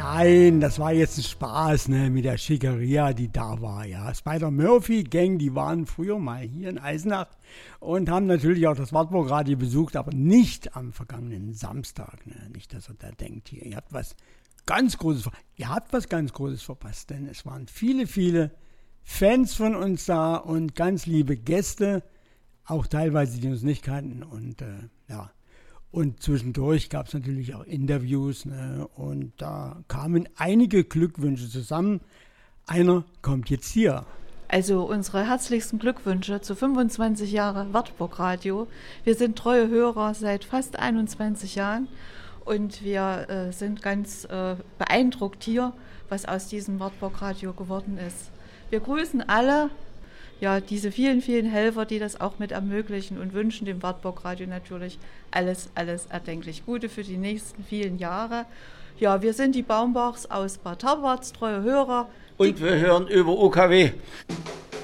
Nein, das war jetzt ein Spaß, ne, mit der Schickeria, die da war, ja. Spider-Murphy-Gang, die waren früher mal hier in Eisenach und haben natürlich auch das Wartburg-Radio besucht, aber nicht am vergangenen Samstag, ne. Nicht, dass ihr da denkt, hier, ihr habt was ganz Großes verpasst, denn es waren viele, viele Fans von uns da und ganz liebe Gäste, auch teilweise, die uns nicht kannten und ja. Und zwischendurch gab es natürlich auch Interviews, ne? Und da kamen einige Glückwünsche zusammen. Einer kommt jetzt hier. Also unsere herzlichsten Glückwünsche zu 25 Jahre Wartburg Radio. Wir sind treue Hörer seit fast 21 Jahren und wir sind ganz beeindruckt hier, was aus diesem Wartburg Radio geworden ist. Wir grüßen alle, ja, diese vielen, vielen Helfer, die das auch mit ermöglichen und wünschen dem Wartburg Radio natürlich alles erdenklich Gute für die nächsten vielen Jahre. Ja, wir sind die Baumbachs aus Bad Haberts, treue Hörer. Und wir hören über UKW.